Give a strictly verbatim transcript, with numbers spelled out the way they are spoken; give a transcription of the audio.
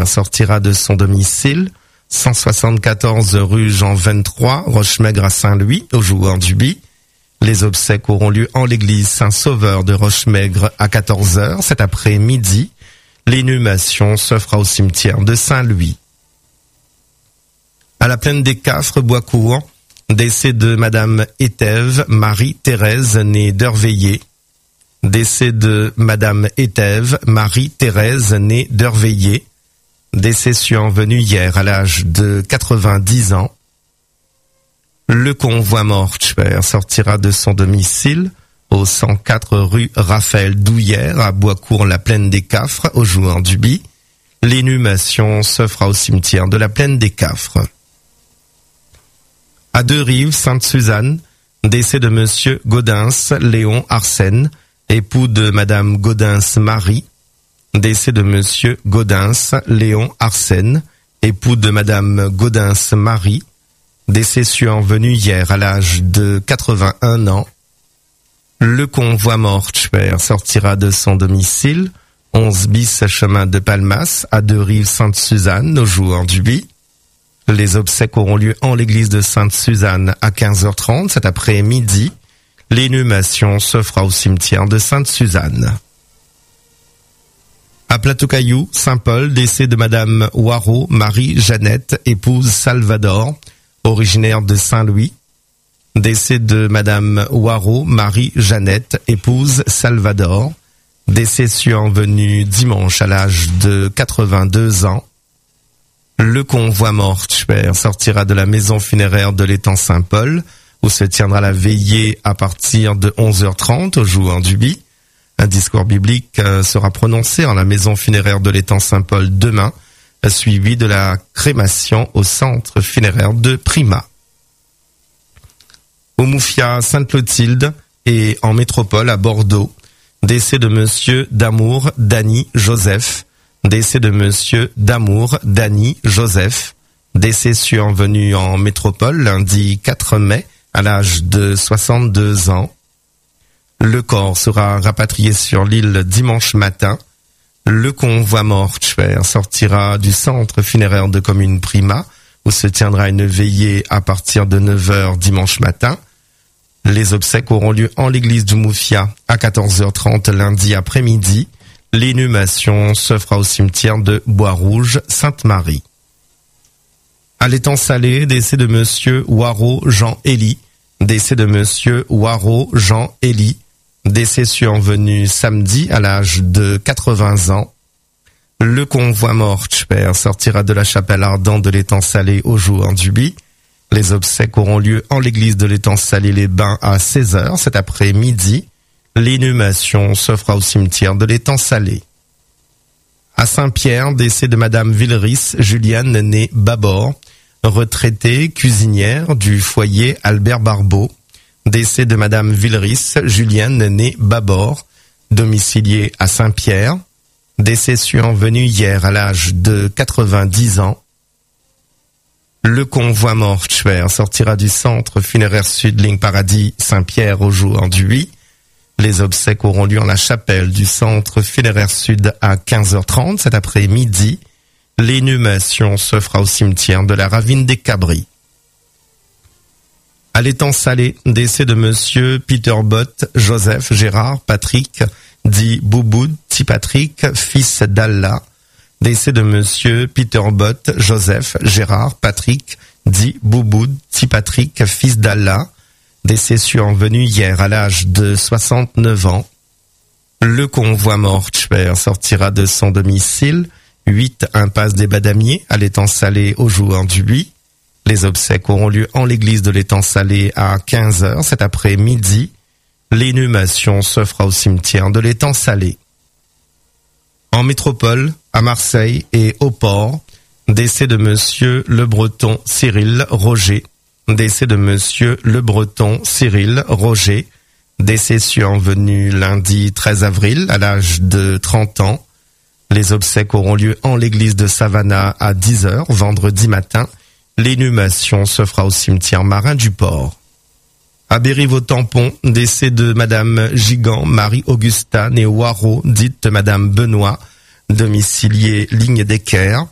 Père sortira de son domicile, cent soixante-quatorze rue Jean vingt-trois, Rochemaigre à Saint-Louis, au joueur du Bi. Les obsèques auront lieu en l'église Saint-Sauveur de Rochemaigre à quatorze heures cet après-midi. L'inhumation se fera au cimetière de Saint-Louis. À la plaine des Cafres, Boiscourt, décès de Madame Éthève Marie-Thérèse, née d'Heurveillé. Décès de Madame Éthève Marie-Thérèse, née d'Heurveillé. Décès survenu hier à l'âge de quatre-vingt-dix ans. Le convoi mortuaire sortira de son domicile au cent quatre rue Raphaël Douillère à Boiscourt-la-Plaine des Cafres, au joueur du Bi. L'inhumation se fera au cimetière de la Plaine des Cafres. À Deux-Rives, Sainte-Suzanne, décès de Monsieur Gaudens Léon Arsène, époux de Madame Gaudens Marie. Décès de Monsieur Gaudens Léon Arsène, époux de Madame Gaudens Marie. Décès survenu hier à l'âge de quatre-vingt-un ans. Le convoi mortuaire sortira de son domicile, onze bis chemin de Palmas, à Deux-Rives, Sainte-Suzanne, au joueur du Bi. Les obsèques auront lieu en l'église de Sainte-Suzanne à quinze heures trente cet après-midi. L'inhumation se fera au cimetière de Sainte-Suzanne. À Plateau-Caillou, Saint-Paul, décès de Madame Waro Marie-Jeannette, épouse Salvador, originaire de Saint-Louis. Décès de Madame Waro Marie-Jeannette, épouse Salvador. Décès survenu dimanche à l'âge de quatre-vingt-deux ans. Le convoi mortuaire sortira de la maison funéraire de l'étang Saint-Paul, où se tiendra la veillée à partir de onze heures trente au joueur du Bi. Un discours biblique sera prononcé en la maison funéraire de l'étang Saint-Paul demain, suivi de la crémation au centre funéraire de Prima. Au Moufia Sainte-Clotilde et en métropole à Bordeaux, décès de Monsieur Damour Dany Joseph. Décès de Monsieur Damour Dany Joseph. Décès survenu en métropole lundi quatre mai à l'âge de soixante-deux ans. Le corps sera rapatrié sur l'île dimanche matin. Le convoi mortuaire sortira du centre funéraire de commune Prima, où se tiendra une veillée à partir de neuf heures dimanche matin. Les obsèques auront lieu en l'église du Moufia à quatorze heures trente lundi après-midi. L'inhumation se fera au cimetière de Bois-Rouge, Sainte-Marie. À l'étang Salé, décès de Monsieur Waro Jean-Élie. Décès de Monsieur Waro Jean-Élie. Décès survenu samedi à l'âge de quatre-vingts ans. Le convoi mortuaire sortira de la chapelle ardente de l'étang Salé au joueur du Bi. Les obsèques auront lieu en l'église de l'étang Salé-les-Bains à seize heures cet après-midi. L'inhumation se fera au cimetière de l'étang Salé. À Saint-Pierre, décès de Madame Villeris Juliane née Babor, retraitée cuisinière du foyer Albert Barbeau. Décès de Madame Villeris Juliane née Babor, domiciliée à Saint-Pierre. Décès survenu hier à l'âge de quatre-vingt-dix ans. Le convoi mortuaire sortira du centre funéraire sud Ligne Paradis Saint-Pierre au joueur du Bi. Les obsèques auront lieu en la chapelle du centre funéraire sud à quinze heures trente cet après-midi. L'inhumation se fera au cimetière de la Ravine des Cabris. À l'étang Salé, décès de Monsieur Peter Bott Joseph Gérard Patrick, dit Bouboud Ti Patrick, fils d'Allah. Décès de Monsieur Peter Bott Joseph Gérard Patrick, dit Bouboud Ti Patrick, fils d'Allah. Décès survenu hier à l'âge de soixante-neuf ans. Le convoi mortuaire sortira de son domicile, huit impasse des Badamiers, à l'étang Salé au joueur du Bi. Les obsèques auront lieu en l'église de l'étang Salé à quinze heures cet après-midi. L'inhumation se fera au cimetière de l'étang Salé. En métropole, à Marseille et au port, décès de Monsieur Le Breton Cyril Roger. Décès de Monsieur Le Breton Cyril Roger. Décès survenu lundi treize avril à l'âge de trente ans. Les obsèques auront lieu en l'église de Savannah à dix heures vendredi matin. L'inhumation se fera au cimetière marin du port. À Berry-Vaux-Tampon, décès de Madame Gigant Marie-Augusta née Waro, dite Madame Benoît, domiciliée Ligne d'Équerre.